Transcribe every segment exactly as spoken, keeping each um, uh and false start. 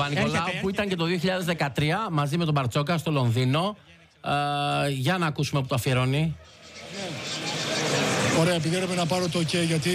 Παπα-Νικολάου που ήταν και το δύο χιλιάδες δεκατρία μαζί με τον Μπαρτσόκα στο Λονδίνο. Ε, για να ακούσουμε που το αφιερώνει. Ωραία, επειδή έπρεπε να πάρω το OK, γιατί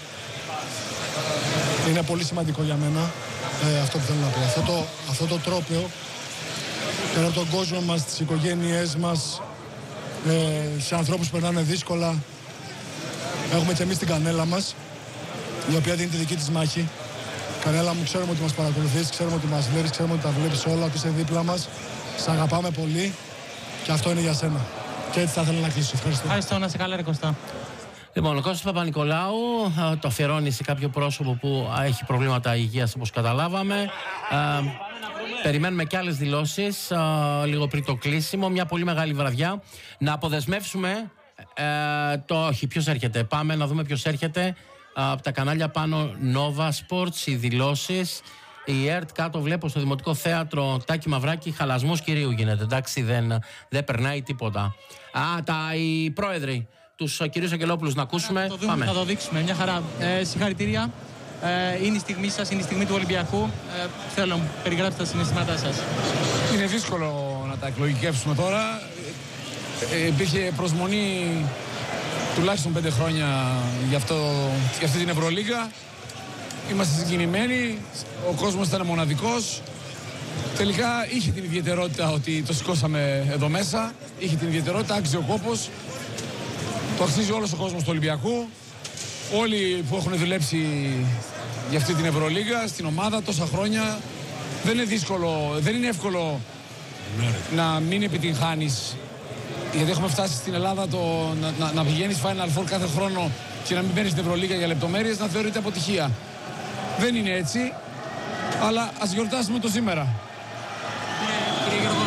είναι πολύ σημαντικό για μένα ε, αυτό που θέλω να πω. Αυτό το, αυτό το τρόπαιο, πέρα από τον κόσμο μας, τις οικογένειές μας, ε, σε ανθρώπους που περνάνε δύσκολα, έχουμε και εμείς την Κανέλα μας, η οποία δίνει τη δική της μάχη. Κανέλα μου, ξέρουμε ότι μας παρακολουθείς, ξέρουμε ότι μας βλέπεις, ξέρουμε ότι τα βλέπεις όλα, ότι είσαι δίπλα μας. Σ' αγαπάμε πολύ και αυτό είναι για σένα. Και έτσι θα ήθελα να κλείσω. Ευχαριστώ. Ευχαριστώ, να σε καλά, ρε Κωστά. Λοιπόν, ο Κώστας Παπα-Νικολάου το αφιερώνει σε κάποιο πρόσωπο που έχει προβλήματα υγείας, όπως καταλάβαμε. Ε, περιμένουμε και άλλες δηλώσεις ε, λίγο πριν το κλείσιμο. Μια πολύ μεγάλη βραδιά. Να αποδεσμεύσουμε ε, το όχι. Ποιος έρχεται? Πάμε να δούμε ποιος έρχεται. Ε, από τα κανάλια πάνω Nova Sports, οι δηλώσεις. Η ΕΡΤ κάτω βλέπω στο Δημοτικό Θέατρο Τάκη Μαυράκη, χαλασμός κυρίου γίνεται. Εντάξει, δεν, δεν περνάει τίποτα. Α, τα, οι πρόεδροι, τους κυρίους Αγγελόπουλους να ακούσουμε. Θα το δούμε, πάμε. Θα το δείξουμε, μια χαρά. Ε, συγχαρητήρια. Ε, είναι η στιγμή σας, είναι η στιγμή του Ολυμπιακού. Ε, θέλω να περιγράψετε τα συναισθήματά σας. Είναι δύσκολο να τα εκλογικεύσουμε τώρα. Ε, υπήρχε προσμονή τουλάχιστον πέντε χρόνια για, αυτό, για αυτή την Ευρωλίγα. Είμαστε συγκινημένοι, ο κόσμος ήταν μοναδικός. Τελικά είχε την ιδιαιτερότητα ότι το σηκώσαμε εδώ μέσα. Είχε την ιδιαιτερότητα, άξιζε ο κόπος. Το αξίζει όλος ο κόσμος του Ολυμπιακού. Όλοι που έχουν δουλέψει για αυτή την Ευρωλίγα, στην ομάδα τόσα χρόνια. Δεν είναι δύσκολο, δεν είναι εύκολο να μην επιτυγχάνεις. Γιατί έχουμε φτάσει στην Ελλάδα το, να, να, να πηγαίνεις Final Four κάθε χρόνο και να μην μπαίνεις στην Ευρωλίγα για λεπτομέρειες, να θεωρείται αποτυχία. Δεν είναι έτσι, αλλά ας γιορτάσουμε το σήμερα. Κύριε Γιώργο,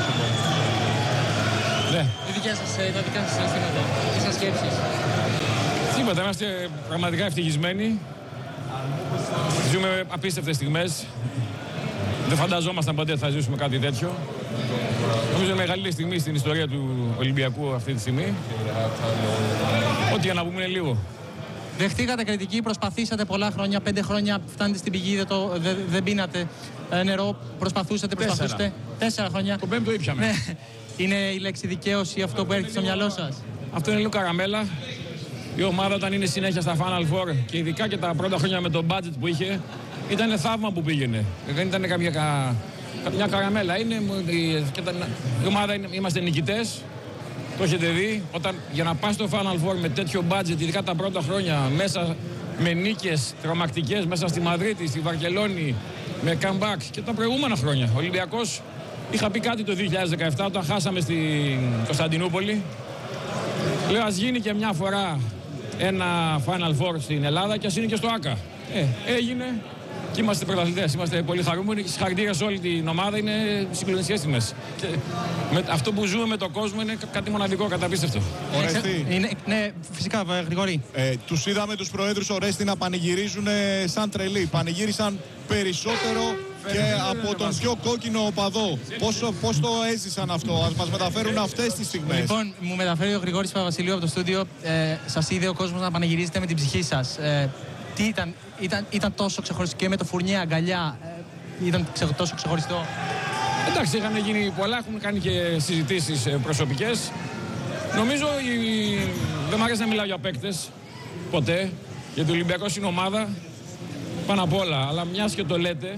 ναι. η δικιά σας, τα δικά σας συναισθήματα, τις σας σκέψεις. Τίποτα, είμαστε πραγματικά ευτυχισμένοι. Ζούμε απίστευτες στιγμές. Δεν φανταζόμασταν ποτέ θα ζήσουμε κάτι τέτοιο. Νομίζω είναι μεγαλύτερη στιγμή στην ιστορία του Ολυμπιακού αυτή τη στιγμή. Ό,τι για να πούμε είναι λίγο. Δεχτήκατε κριτική, προσπαθήσατε πολλά χρόνια, πέντε χρόνια φτάνετε στην πηγή, δεν, το, δεν, δεν πίνατε νερό, προσπαθούσατε, προσπαθούσατε. Τέσσερα, Τέσσερα χρόνια. Το πέμπτο ήπιαμε. Ναι. Είναι η λέξη δικαίωση αυτό που έρχεται στο μυαλό σας? Αυτό είναι λίγο καραμέλα. Η ομάδα όταν είναι συνέχεια στα Final Four και ειδικά και τα πρώτα χρόνια με το budget που είχε, ήταν θαύμα που πήγαινε. Δεν ήταν κάποια κα... μια καραμέλα. Είναι... Η ομάδα είναι... είμαστε νικητές. Το έχετε δει, όταν για να πας στο Final Four με τέτοιο budget, ειδικά τα πρώτα χρόνια, μέσα με νίκες τρομακτικές, μέσα στη Μαδρίτη, στη Βαρκελόνη, με comeback και τα προηγούμενα χρόνια. Ο Ολυμπιακός, είχα πει κάτι το δύο χιλιάδες δεκαεπτά όταν χάσαμε στην Κωνσταντινούπολη. Λέω ας γίνει και μια φορά ένα Final Four στην Ελλάδα και ας είναι και στο ΆΚΑ. Ε, έγινε. Και είμαστε πρωταθλητές, είμαστε πολύ χαρούμενοι και συγχαρητήρια σε όλη την ομάδα, είναι συγκλονιστικές στιγμές. Και με, αυτό που ζούμε με τον κόσμο είναι κάτι μοναδικό, καταπίστευτο. Ορέστη. Είναι, ναι, φυσικά, Γρηγόρη. Ε, τους είδαμε τους προέδρους Ορέστη να πανηγυρίζουν ε, σαν τρελοί. Πανηγύρισαν περισσότερο και από τον πιο κόκκινο οπαδό. Πόσο, πώς το έζησαν αυτό, ας μας μεταφέρουν αυτές τις στιγμές. Λοιπόν, μου μεταφέρει ο Γρηγόρης Παπαβασιλείου από το στούντιο. Ε, σας είδε ο κόσμος να πανηγυρίζετε με την ψυχή σας. Ε, τι ήταν, ήταν, ήταν τόσο ξεχωριστό και με το φουρνιέ, αγκαλιά, ε, ήταν ξε, τόσο ξεχωριστό? Εντάξει, είχαν γίνει πολλά, έχουν κάνει και συζητήσεις προσωπικές. Νομίζω η... δεν μ' αρέσει να μιλάω για παίκτες ποτέ, γιατί ο Ολυμπιακός είναι ομάδα πάνω απ' όλα. Αλλά μιας και το λέτε,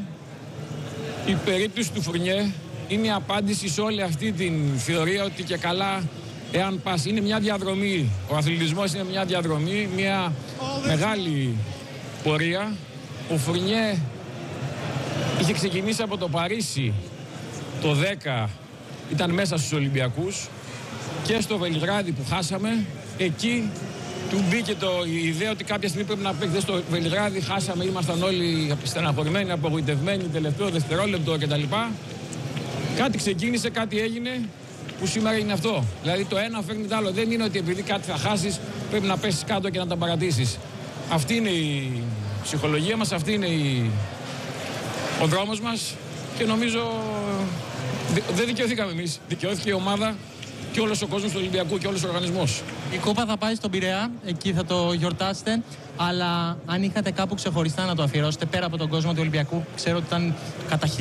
η περίπτωση του Φουρνιέ είναι η απάντηση σε όλη αυτή την θεωρία ότι και καλά, εάν πας, είναι μια διαδρομή. Ο αθλητισμός είναι μια διαδρομή, μια μεγάλη πορεία. Ο Φουρνιέ είχε ξεκινήσει από το Παρίσι το δέκα, ήταν μέσα στους Ολυμπιακούς και στο Βελιγράδι που χάσαμε, εκεί του μπήκε το, η ιδέα ότι κάποια στιγμή πρέπει να παίξει. Στο Βελιγράδι χάσαμε, ήμασταν όλοι στεναχωρημένοι, απογοητευμένοι, τελευταίο δευτερόλεπτο κτλ. Κάτι ξεκίνησε, κάτι έγινε που σήμερα είναι αυτό. Δηλαδή το ένα φέρνει το άλλο. Δεν είναι ότι επειδή κάτι θα χάσεις πρέπει να πέσεις κάτω και να τα παρατήσεις. Αυτή είναι η ψυχολογία μας, αυτή είναι η... ο δρόμος μας και νομίζω δεν δικαιωθήκαμε εμείς. Δικαιώθηκε η ομάδα και όλος ο κόσμος του Ολυμπιακού και όλος ο οργανισμός. Η κούπα θα πάει στον Πειραιά, εκεί θα το γιορτάσετε. Αλλά αν είχατε κάπου ξεχωριστά να το αφιερώσετε πέρα από τον κόσμο του Ολυμπιακού, ξέρω ότι ήταν κατά